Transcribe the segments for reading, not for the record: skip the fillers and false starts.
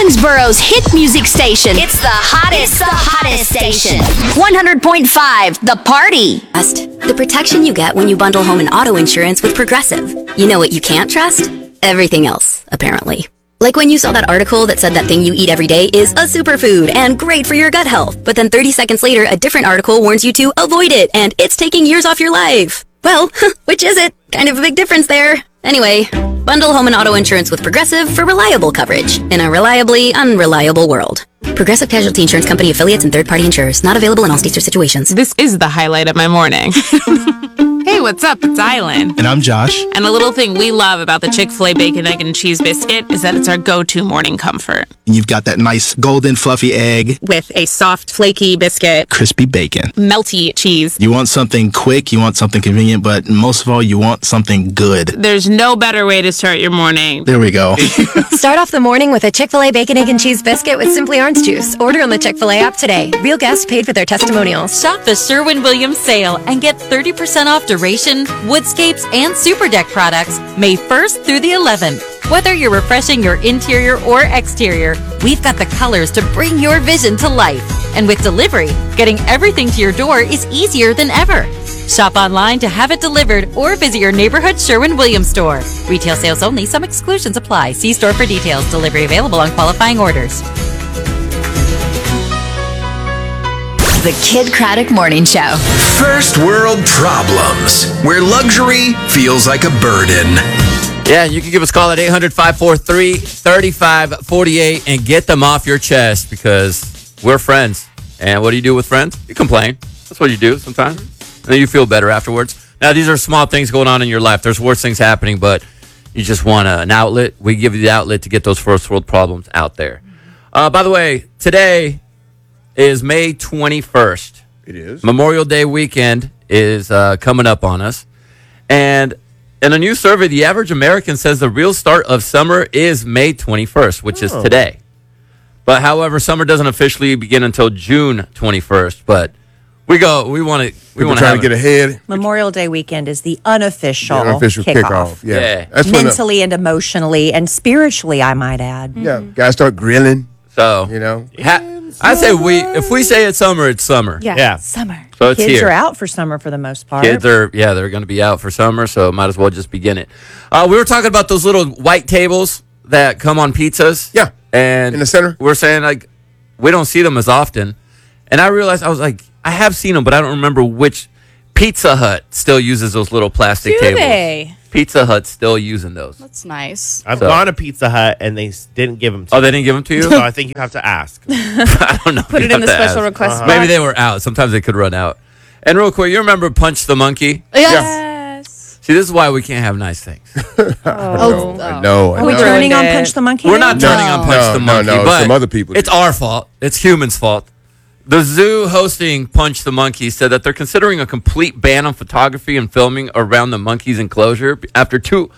Greensboro's hit music station. It's the hottest station. 100.5 The Party. The protection you get when you bundle home and auto insurance with Progressive. You know what you can't trust? Everything else, apparently. Like when you saw that article that said that thing you eat every day is a superfood and great for your gut health. But then 30 seconds later, a different article warns you to avoid it and it's taking years off your life. Well, which is it? Kind of a big difference there. Anyway, bundle home and auto insurance with Progressive for reliable coverage in a reliably unreliable world. Progressive Casualty Insurance Company affiliates and third-party insurers. Not available in all states or situations. This is the highlight of my morning. Hey, what's up? It's Island. And I'm Josh. And a little thing we love about the Chick-fil-A Bacon, Egg, and Cheese Biscuit is that it's our go-to morning comfort. And you've got that nice golden fluffy egg. With a soft, flaky biscuit. Crispy bacon. Melty cheese. You want something quick, you want something convenient, but most of all, you want something good. There's no better way to start your morning. There we go. Start off the morning with a Chick-fil-A Bacon, Egg, and Cheese Biscuit with Simply Orange Juice. Order on the Chick-fil-A app today. Real guests paid for their testimonials. Shop the Sherwin-Williams sale and get 30% off Duration, Woodscapes, and Super Deck products May 1st through the 11th. Whether you're refreshing your interior or exterior, we've got the colors to bring your vision to life. And with delivery, getting everything to your door is easier than ever. Shop online to have it delivered or visit your neighborhood Sherwin-Williams store. Retail sales only. Some exclusions apply. See store for details. Delivery available on qualifying orders. The Kid Craddock Morning Show. First world problems, where luxury feels like a burden. Yeah, you can give us a call at 800-543-3548 and get them off your chest because we're friends. And what do you do with friends? You complain. That's what you do sometimes. And then you feel better afterwards. Now, these are small things going on in your life. There's worse things happening, but you just want an outlet. We give you the outlet to get those first world problems out there. By the way, today is May 21st. It is. Memorial Day weekend is coming up on us. And in a new survey, the average American says the real start of summer is May 21st, which is today. But however, summer doesn't officially begin until June 21st. But we want to try to get ahead. Memorial Day weekend is the unofficial, kickoff. Yeah. That's mentally and emotionally and spiritually, I might add. Yeah, guys start grilling. So, you know. I say if we say it's summer, it's summer. Yeah. Summer. So it's Kids here. are out for summer for the most part. Kids are, they're going to be out for summer, so might as well just begin it. We were talking about those little white tables that come on pizzas. Yeah. And in the center. We're saying, like, we don't see them as often. And I realized, I was like, I have seen them, but I don't remember which. Pizza Hut still uses those little plastic tables. Do they? Pizza Hut's still using those. That's nice. I've gone to Pizza Hut and they didn't give them to me. Oh, they didn't give them to you? So I think you have to ask. I don't know. Put it in the special request box. Maybe they were out. Sometimes they could run out. And real quick, you remember Punch the Monkey? Yes. See, this is why we can't have nice things. No. Are we turning on Punch the Monkey? We're not turning on Punch the Monkey. No, but some other people do. It's our fault. It's humans' fault. The zoo hosting Punch the Monkey said that they're considering a complete ban on photography and filming around the monkey's enclosure after two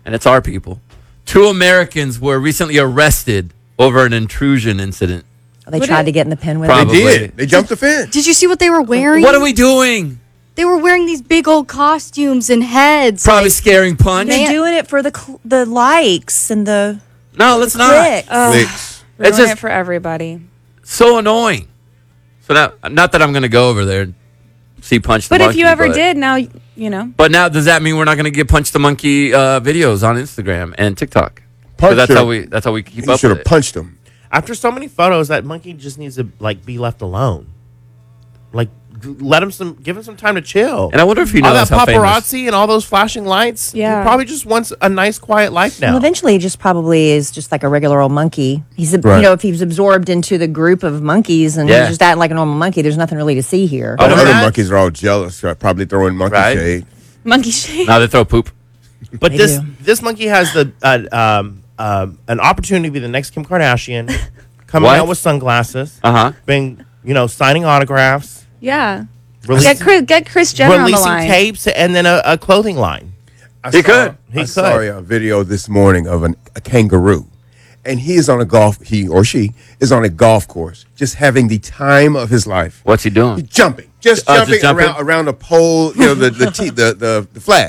Americans were recently arrested over an intrusion incident. They tried to get in the pen with Probably. They did. They jumped the fence. Did you see what they were wearing? What are we doing? They were wearing these big old costumes and heads. Probably scaring Punch. They're doing it for the likes and the No, let's not. clicks. Clicks. They're It's doing just it for everybody. so annoying. So not that I'm going to go over there and see Punch the But Monkey. if you ever did, now you know. But now, does that mean we're not going to get Punch the Monkey videos on Instagram and TikTok? Punch That's him. how we keep You up should with have it. punched him. After so many photos, that monkey just needs to be left alone. Like, give him some time to chill. And I wonder if he all knows that how famous. paparazzi and all those flashing lights. Yeah. He probably just wants a nice, quiet life now. Well, eventually, he just probably is just like a regular old monkey. He's, Right. if he's absorbed into the group of monkeys and Yeah. he's just acting like a normal monkey, there's nothing really to see here. All the But other that- monkeys are all jealous. Probably throwing monkey Right. shade. Monkey shade. Now they throw poop. But They this do. this monkey has an opportunity to be the next Kim Kardashian, coming What? out with sunglasses, Uh-huh. signing autographs, Yeah. releasing, Get Chris Jenner on the releasing line. tapes, and then a clothing line. He could. I saw a video this morning of a kangaroo. And he is on he or she is on a golf course, just having the time of his life. What's he doing? He's jumping, just jumping around a pole, the flag.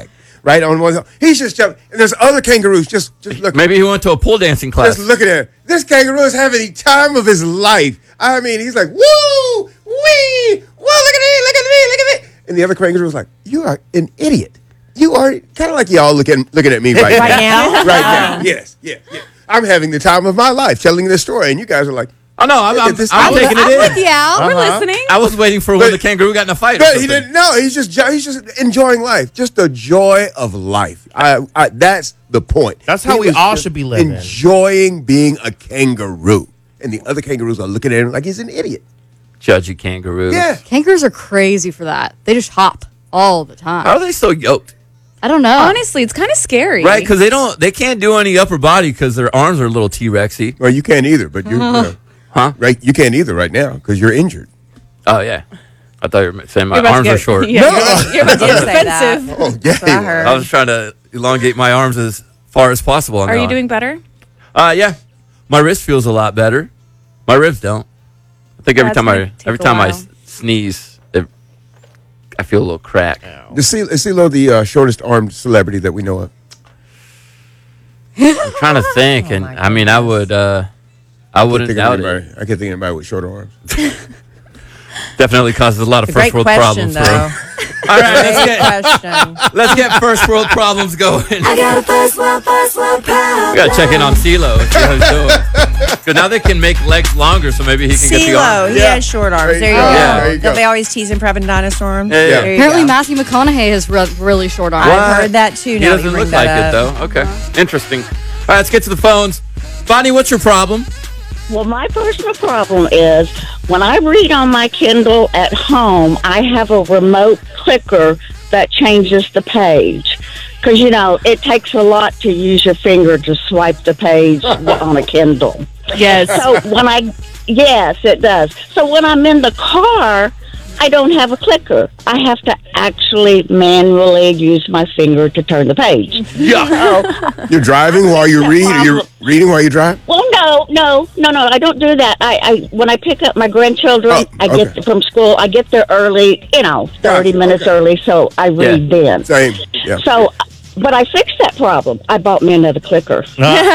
right on one. He's just jumping, and there's other kangaroos just looking. Maybe he went to a pole dancing class. Just looking at him. This kangaroo is having the time of his life. I mean, he's like, woo, wee, whoa, look at me, look at me, look at me. And the other kangaroo was like, you are an idiot. You are kind of like y'all looking at me right now. Right now. Yes. I'm having the time of my life telling this story, and you guys are like, oh no, I'm taking it in. I'm with you, Al. We're listening. I was waiting for when the kangaroo got in a fight. But he didn't know. He's just enjoying life. Just the joy of life. That's the point. That's how we all should be living. Enjoying being a kangaroo. And the other kangaroos are looking at him like he's an idiot. Judgy kangaroo. Yeah. Kangaroos are crazy for that. They just hop all the time. How are they so yoked? I don't know. Honestly, it's kind of scary. Right, because they can't do any upper body because their arms are a little T-Rexy. Well, you can't either, but huh? Right, you can't either right now because you're injured. Oh yeah, I thought you were saying my arms are short. Yeah, no, you're about to get defensive. Oh, yeah. I was trying to elongate my arms as far as possible. Are you doing better? Yeah, my wrist feels a lot better. My ribs don't. I think every time I sneeze, I feel a little crack. Is CeeLo the shortest armed celebrity that we know of? I'm trying to think, and I mean, I wouldn't doubt it. I can't think of anybody with short arms. Definitely causes a lot of first world problems. All right, let's get first world problems going. I got a first world problem. We gotta check in on CeeLo. See how he's doing. Because now they can make legs longer, so maybe he can get the arm. CeeLo, he has short arms. There you go. There you go. Don't they always tease him for having dinosaur arms? Yeah. Apparently, Matthew McConaughey has really short arms. I've heard that too. He now doesn't you bring look like that it up. though. Okay, interesting. All right, let's get to the phones. Bonnie, what's your problem? Well, my personal problem is when I read on my Kindle at home, I have a remote clicker that changes the page. Because, it takes a lot to use your finger to swipe the page on a Kindle. Yes. So yes, it does. So when I'm in the car, I don't have a clicker. I have to actually manually use my finger to turn the page. Yeah. So, you're driving while you read? Or you're reading while you drive? well, no, I don't do that. I when I pick up my grandchildren, I get from school. I get there early, 30 minutes early, so I read then. Same. Yeah. So, but I fixed that problem. I bought me another clicker.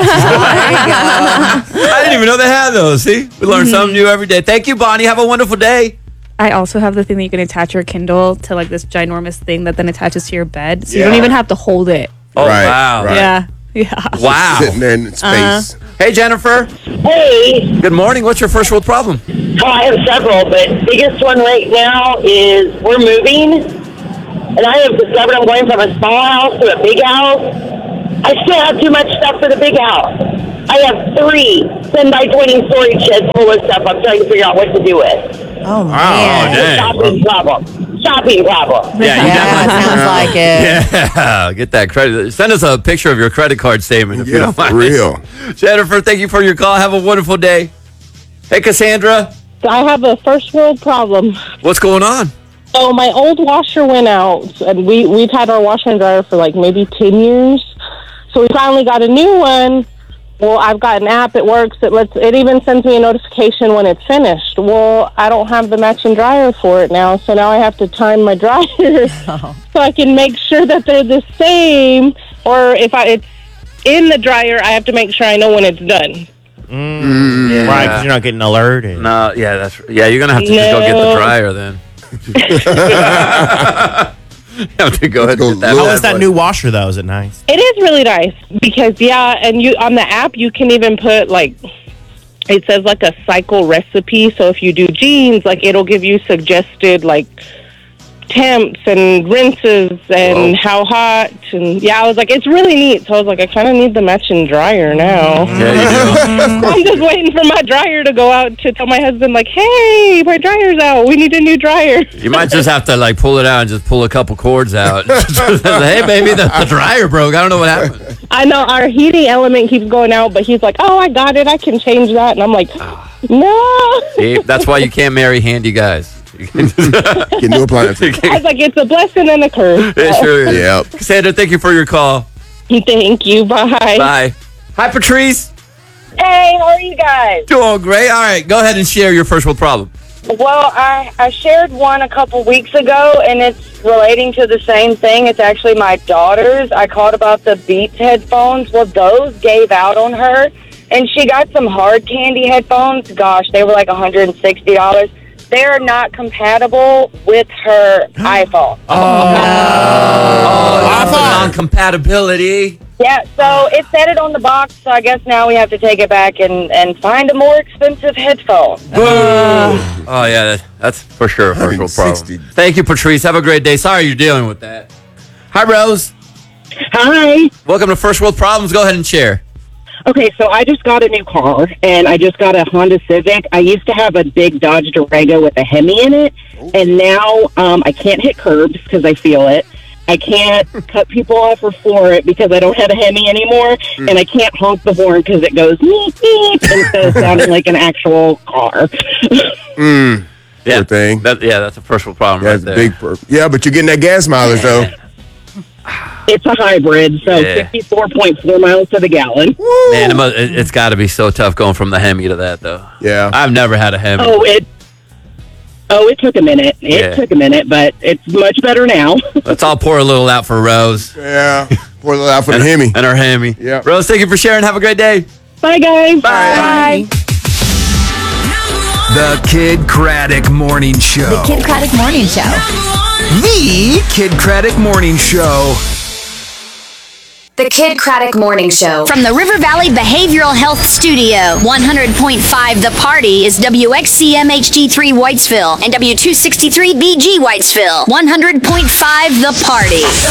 I didn't even know they had those. See, we learn something new every day. Thank you, Bonnie. Have a wonderful day. I also have the thing that you can attach your Kindle to like this ginormous thing that then attaches to your bed, so you Yeah. don't even have to hold it. Oh, Right, wow. right. Yeah. Wow. Sitting there in space. Hey, Jennifer. Hey, Good morning. What's your first world problem? I have several, but biggest one right now is we're moving, and I have discovered I'm going from a small house to a big house. I still have too much stuff for the big house. I have 3 10-by-20 storage sheds full of stuff I'm trying to figure out what to do with. Oh, man. Oh, dang. Shopping problem. Yeah, you definitely sounds like it. Yeah, get that credit. Send us a picture of your credit card statement if you Yeah, don't mind. for real. Jennifer, thank you for your call. Have a wonderful day. Hey, Cassandra, I have a first world problem. what's going on? So my old washer went out, and we've had our washer and dryer for like maybe 10 years. So we finally got a new one. Well, I've got an app. It works. It even sends me a notification when it's finished. Well, I don't have the matching dryer for it now, so now I have to time my dryers so I can make sure that they're the same. Or if it's in the dryer, I have to make sure I know when it's done. Yeah. Right, because you're not getting alerted. No, yeah, you're going to have to just go get the dryer then. You have to go ahead and get that. How is that new washer, though? Is it nice? It is really nice because, and you on the app, you can even put, it says, a cycle recipe. So if you do jeans, it'll give you suggested, temps and rinses and how hot. And, I was like, it's really neat. So I was like, I kind of need the matching dryer now. Yeah, you do. I'm just waiting for my dryer to go out to tell my husband, hey, my dryer's out. We need a new dryer. You might just have to pull it out and just pull a couple cords out. Hey, baby, the dryer broke. I don't know what happened. I know our heating element keeps going out, but he's like, oh, I got it. I can change that. And I'm like, no. See, that's why you can't marry handy guys. Get new appliances. I was like, it's a blessing and a curse. It sure is. Yep. Cassandra, thank you for your call. Thank you. Bye. Bye. Hi, Patrice. Hey, how are you guys? Doing great. All right, go ahead and share your first world problem. Well, I shared one a couple weeks ago, and it's relating to the same thing. It's actually my daughter's. I called about the Beats headphones. Well, those gave out on her, and she got some hard candy headphones. Gosh, they were like $160. They're not compatible with her iPhone. Non-compatibility. Yeah, so it said it on the box, so I guess now we have to take it back and find a more expensive headphone. Oh, yeah, that's for sure a first world problem. Thank you, Patrice. Have a great day. Sorry you're dealing with that. Hi, Rose. Hi. Welcome to First World Problems. Go ahead and share. Okay, so I just got a new car, and I just got a Honda Civic. I used to have a big Dodge Durango with a Hemi in it, and now I can't hit curbs because I feel it. I can't cut people off or floor it because I don't have a Hemi anymore, and I can't honk the horn because it goes meep, meep, instead of sounding like an actual car. Yeah, thing. That's a first world problem That's right a there. big yeah, but you're getting that gas mileage, though. It's a hybrid, so Yeah. 54.4 miles to the gallon. Man, it's got to be so tough going from the Hemi to that, though. Yeah. I've never had a Hemi. It took a minute. Yeah. It took a minute, but it's much better now. Let's all pour a little out for Rose. Yeah. Pour a little out for the Hemi. And her Hemi. Yeah. Rose, thank you for sharing. Have a great day. Bye, guys. Bye. The Kid Craddock Morning Show. The Kid Craddock Morning Show. The Kid Craddock Morning Show. The Kid Craddock Morning Show. From the River Valley Behavioral Health Studio, 100.5 The Party is WXCM HD3 Whitesville and W263BG Whitesville. 100.5 The Party.